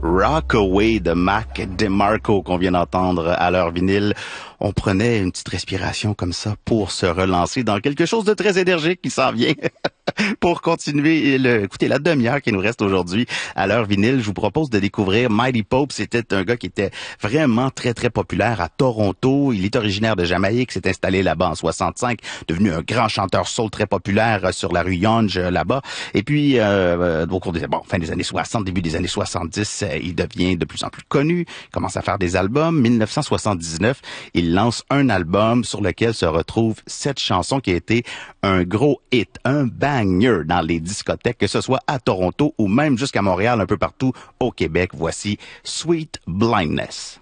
Rockaway de Mac DeMarco qu'on vient d'entendre à l'heure vinyle. On prenait une petite respiration comme ça pour se relancer dans quelque chose de très énergique qui s'en vient. Pour continuer, écoutez, la demi-heure qui nous reste aujourd'hui à l'heure vinyle, je vous propose de découvrir Mighty Pope. C'était un gars qui était vraiment très, très populaire à Toronto. Il est originaire de Jamaïque, s'est installé là-bas en 65, devenu un grand chanteur soul très populaire sur la rue Yonge là-bas. Et puis, au cours des fin des années 60, début des années 70, il devient de plus en plus connu, il commence à faire des albums. 1979, il lance un album sur lequel se retrouve cette chanson qui a été un gros hit, un banger dans les discothèques, que ce soit à Toronto ou même jusqu'à Montréal, un peu partout au Québec. Voici Sweet Blindness.